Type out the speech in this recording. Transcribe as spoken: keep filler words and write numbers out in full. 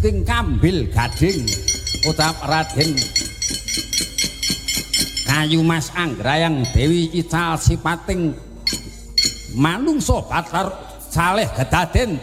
ting kambil gading ucap Raden Kayu Mas Anggrayang Dewi Ical sipating manungsa batar saleh kedaden